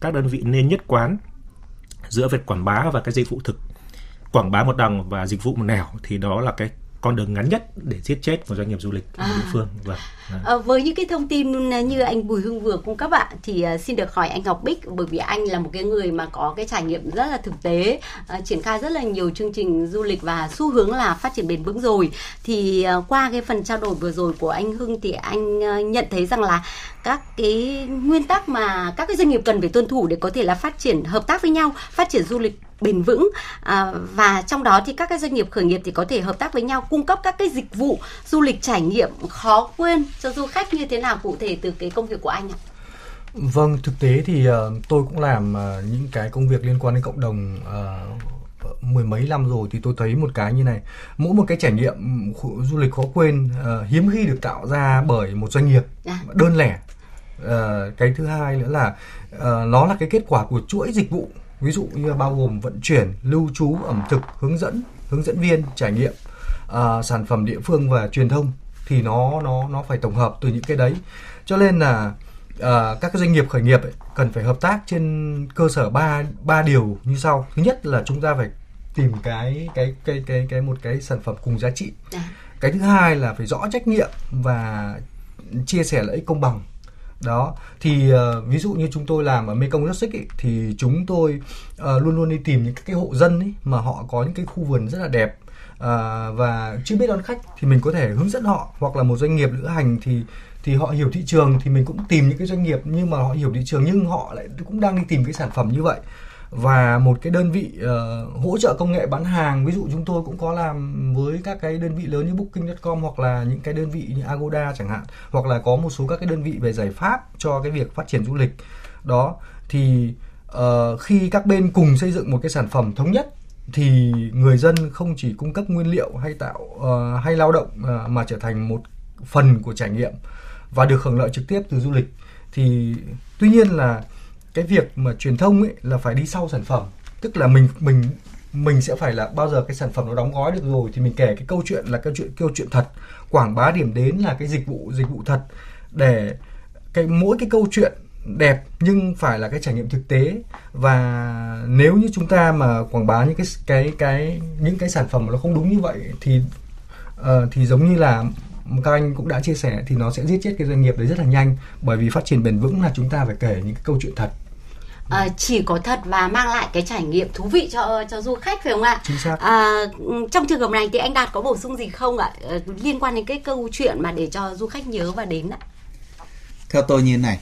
các đơn vị nên nhất quán giữa việc quảng bá và cái dịch vụ thực. Quảng bá một đằng và dịch vụ một nẻo thì đó là cái con đường ngắn nhất để giết chết một doanh nghiệp du lịch địa phương. Với những cái thông tin như anh Bùi Hưng vừa cung cấp ạ, thì xin được hỏi anh Ngọc Bích, bởi vì anh là một cái người mà có cái trải nghiệm rất là thực tế, triển khai rất là nhiều chương trình du lịch và xu hướng là phát triển bền vững rồi. Thì qua cái phần trao đổi vừa rồi của anh Hưng thì anh nhận thấy rằng là các cái nguyên tắc mà các cái doanh nghiệp cần phải tuân thủ để có thể là phát triển hợp tác với nhau, phát triển du lịch bền vững, và trong đó thì các cái doanh nghiệp khởi nghiệp thì có thể hợp tác với nhau cung cấp các cái dịch vụ du lịch trải nghiệm khó quên cho du khách như thế nào, cụ thể từ cái công việc của anh ạ? Vâng, thực tế thì tôi cũng làm những cái công việc liên quan đến cộng đồng mười mấy năm rồi, thì tôi thấy một cái như này: mỗi một cái trải nghiệm du lịch khó quên hiếm khi được tạo ra bởi một doanh nghiệp đơn lẻ. Cái thứ hai nữa là nó là cái kết quả của chuỗi dịch vụ, ví dụ như bao gồm vận chuyển, lưu trú, ẩm thực, hướng dẫn viên trải nghiệm, sản phẩm địa phương và truyền thông, thì nó phải tổng hợp từ những cái đấy. Cho nên là các cái doanh nghiệp khởi nghiệp cần phải hợp tác trên cơ sở ba điều như sau. Thứ nhất là chúng ta phải tìm một cái sản phẩm cùng giá trị. Cái thứ hai là phải rõ trách nhiệm và chia sẻ lợi ích công bằng. Đó, thì ví dụ như chúng tôi làm ở Mekong Logistics thì chúng tôi luôn luôn đi tìm những cái hộ dân ấy, mà họ có những cái khu vườn rất là đẹp và chưa biết đón khách, thì mình có thể hướng dẫn họ. Hoặc là một doanh nghiệp lữ hành thì họ hiểu thị trường, thì mình cũng tìm những cái doanh nghiệp nhưng mà họ hiểu thị trường nhưng họ lại cũng đang đi tìm cái sản phẩm như vậy. Và một cái đơn vị hỗ trợ công nghệ bán hàng, ví dụ chúng tôi cũng có làm với các cái đơn vị lớn như Booking.com hoặc là những cái đơn vị như Agoda chẳng hạn, hoặc là có một số các cái đơn vị về giải pháp cho cái việc phát triển du lịch. Đó, thì khi các bên cùng xây dựng một cái sản phẩm thống nhất thì người dân không chỉ cung cấp nguyên liệu hay lao động mà trở thành một phần của trải nghiệm và được hưởng lợi trực tiếp từ du lịch. Thì tuy nhiên là cái việc mà truyền thông ấy là phải đi sau sản phẩm, tức là mình sẽ phải là bao giờ cái sản phẩm nó đóng gói được rồi thì mình kể cái câu chuyện là câu chuyện thật, quảng bá điểm đến là cái dịch vụ thật, để mỗi cái câu chuyện đẹp nhưng phải là cái trải nghiệm thực tế. Và nếu như chúng ta mà quảng bá những cái sản phẩm mà nó không đúng như vậy thì giống như là các anh cũng đã chia sẻ, thì nó sẽ giết chết cái doanh nghiệp đấy rất là nhanh. Bởi vì phát triển bền vững là chúng ta phải kể những cái câu chuyện thật, chỉ có thật và mang lại cái trải nghiệm thú vị cho du khách, phải không ạ? Chính xác. Trong trường hợp này thì anh Đạt có bổ sung gì không ạ, liên quan đến cái câu chuyện mà để cho du khách nhớ và đến ạ? Theo tôi như thế này,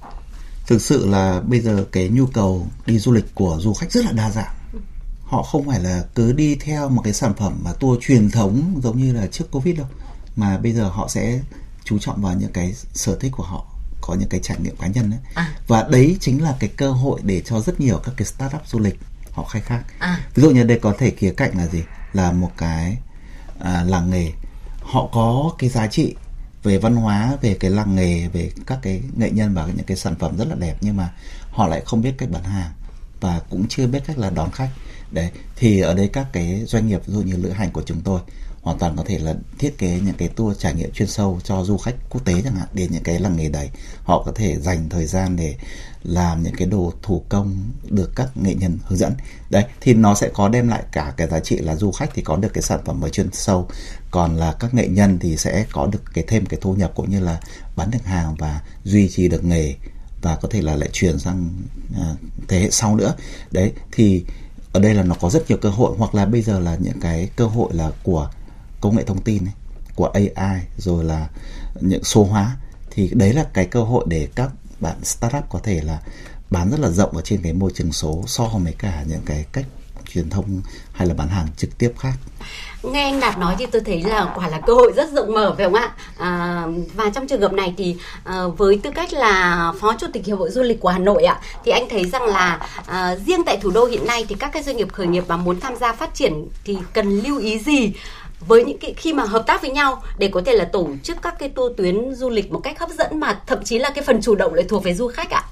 thực sự là bây giờ cái nhu cầu đi du lịch của du khách rất là đa dạng. Họ không phải là cứ đi theo một cái sản phẩm mà tour truyền thống giống như là trước Covid đâu, mà bây giờ họ sẽ chú trọng vào những cái sở thích của họ, có những cái trải nghiệm cá nhân ấy. Và đấy chính là cái cơ hội để cho rất nhiều các cái startup du lịch họ khai thác. Ví dụ như đây có thể khía cạnh là gì? Là một cái làng nghề, họ có cái giá trị về văn hóa, về cái làng nghề, về các cái nghệ nhân và những cái sản phẩm rất là đẹp, nhưng mà họ lại không biết cách bán hàng và cũng chưa biết cách là đón khách. Đấy, thì ở đây các cái doanh nghiệp ví dụ như lữ hành của chúng tôi hoàn toàn có thể là thiết kế những cái tour trải nghiệm chuyên sâu cho du khách quốc tế chẳng hạn, đến những cái làng nghề đấy. Họ có thể dành thời gian để làm những cái đồ thủ công được các nghệ nhân hướng dẫn. Đấy, thì nó sẽ có đem lại cả cái giá trị là du khách thì có được cái sản phẩm mới chuyên sâu, còn là các nghệ nhân thì sẽ có được thêm cái thu nhập cũng như là bán được hàng và duy trì được nghề và có thể là lại truyền sang thế hệ sau nữa. Đấy, thì ở đây là nó có rất nhiều cơ hội, hoặc là bây giờ là những cái cơ hội là của công nghệ thông tin ấy, của AI, rồi là những số hóa, thì đấy là cái cơ hội để các bạn startup có thể là bán rất là rộng ở trên cái môi trường số so với cả những cái cách truyền thông hay là bán hàng trực tiếp khác. Nghe anh Đạt nói thì tôi thấy là quả là cơ hội rất rộng mở, phải không ạ? Và trong trường hợp này thì với tư cách là Phó Chủ tịch Hiệp hội Du lịch của Hà Nội ạ, thì anh thấy rằng là riêng tại thủ đô hiện nay thì các cái doanh nghiệp khởi nghiệp mà muốn tham gia phát triển thì cần lưu ý gì với những cái khi mà hợp tác với nhau để có thể là tổ chức các cái tour tuyến du lịch một cách hấp dẫn mà thậm chí là cái phần chủ động lại thuộc về du khách ạ?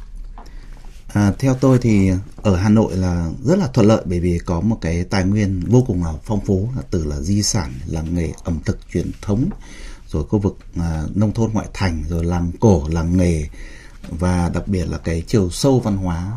Theo tôi thì ở Hà Nội là rất là thuận lợi, bởi vì có một cái tài nguyên vô cùng là phong phú, là từ là di sản, làng nghề, ẩm thực truyền thống, rồi khu vực nông thôn ngoại thành, rồi làng cổ, làng nghề, và đặc biệt là cái chiều sâu văn hóa